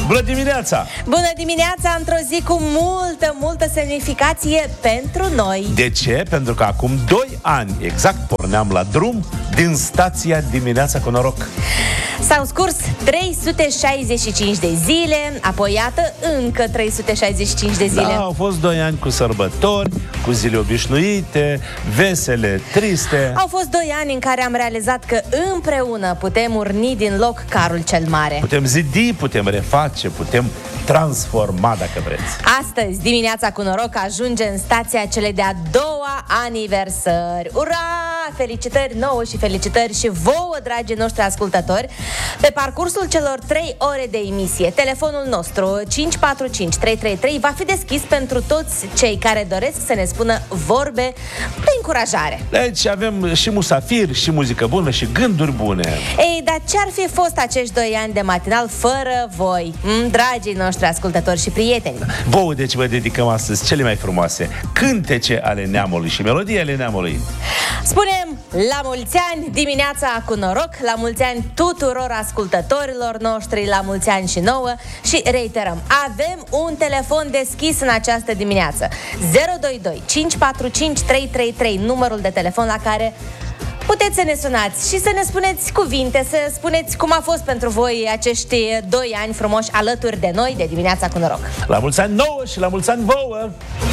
Bună dimineața! Bună dimineața, într-o zi cu multă semnificație pentru noi. De ce? Pentru că acum 2 ani exact porneam la drum din stația Dimineața cu Noroc. S-au scurs 365 de zile, apoi iată încă 365 de zile. Da, au fost 2 ani cu sărbători, cu zile obișnuite, vesele, triste. Au fost 2 ani în care am realizat că împreună putem urni din loc carul cel mare. Putem zidi, putem reface, putem transforma, dacă vreți. Astăzi, Dimineața cu Noroc ajunge în stația cele de-a 2-a aniversări. Ura! Felicitări nouă și felicitări și vouă, dragii noștri ascultători. Pe parcursul celor 3 ore de emisie, telefonul nostru 545-333 va fi deschis pentru toți cei care doresc să ne spună vorbe de încurajare. Deci avem și musafiri, și muzică bună, și gânduri bune. Ei, dar ce-ar fi fost acești 2 ani de matinal fără voi, dragii noștri ascultători și prieteni? Vouă, deci vă dedicăm astăzi cele mai frumoase cântece ale neamului și melodii ale neamului. Spunem la mulți ani, Dimineața cu Noroc, la mulți ani tuturor ascultătorilor noștri, la mulți ani și nouă. Și reiterăm, avem un telefon deschis în această dimineață, 022 545 333, numărul de telefon la care puteți să ne sunați și să ne spuneți cuvinte, să spuneți cum a fost pentru voi acești 2 ani frumoși alături de noi de Dimineața cu Noroc. La mulți ani nouă și la mulți ani vouă!